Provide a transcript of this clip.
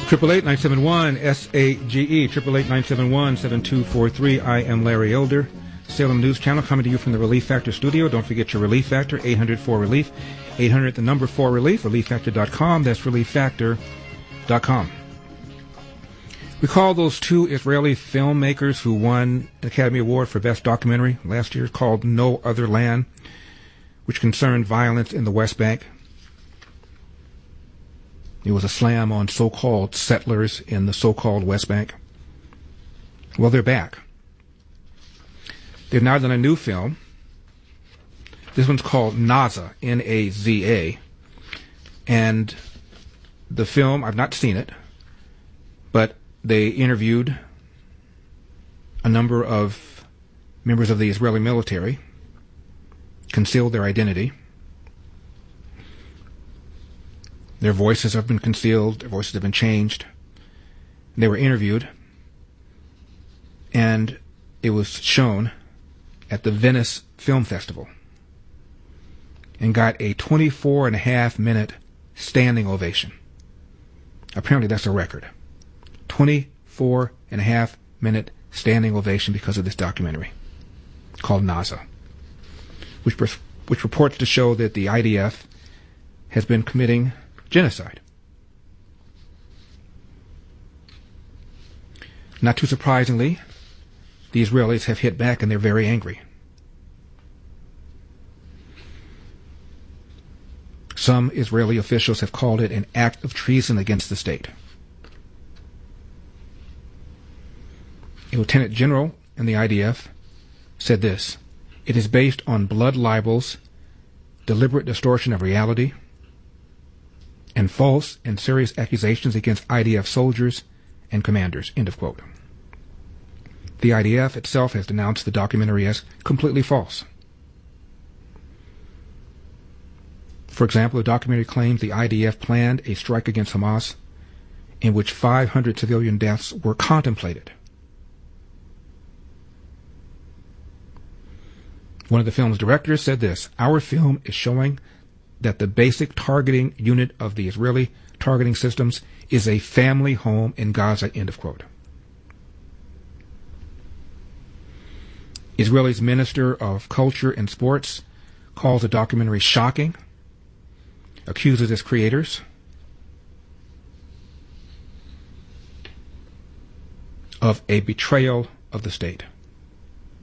888-971-SAGE, 888-971-7243. I am Larry Elder, Salem News Channel, coming to you from the Relief Factor studio. Don't forget your Relief Factor, 800-4RELIEF, 800 the number 4RELIEF, ReliefFactor.com. That's ReliefFactor.com. We call those two Israeli filmmakers who won the Academy Award for Best Documentary last year, called No Other Land, which concerned violence in the West Bank. It was a slam on so-called settlers in the so-called West Bank. Well, they're back. They've now done a new film. This one's called Naza, N-A-Z-A. And the film, I've not seen it, but they interviewed a number of members of the Israeli military, concealed their identity. Their voices have been concealed. Their voices have been changed. They were interviewed, and it was shown at the Venice Film Festival and got a 24.5-minute standing ovation. Apparently that's a record. 24.5-minute standing ovation because of this documentary called Naza, which purports to show that the IDF has been committing genocide. Not too surprisingly, the Israelis have hit back and they're very angry. Some Israeli officials have called it an act of treason against the state. A lieutenant general in the IDF said this: "It is based on blood libels, deliberate distortion of reality, and false and serious accusations against IDF soldiers and commanders." End of quote. The IDF itself has denounced the documentary as completely false. For example, the documentary claims the IDF planned a strike against Hamas in which 500 civilian deaths were contemplated. One of the film's directors said this: "Our film is showing that the basic targeting unit of the Israeli targeting systems is a family home in Gaza," end of quote. Israel's Minister of Culture and Sports calls the documentary shocking, accuses its creators of a betrayal of the state.